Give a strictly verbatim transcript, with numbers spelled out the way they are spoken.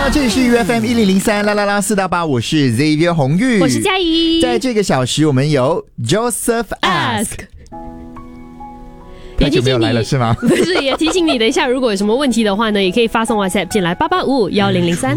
好，这里是 U F M 一零零三啦啦啦四到八，我是 Xavier 洪玉， 我是嘉怡。 在这个小时，我们有 Joseph Ask。太久没有来了是吗？ 不是，也提醒你，等一下如果有什么问题的话呢，也可以发送 WhatsApp 进来八八五五一零零三。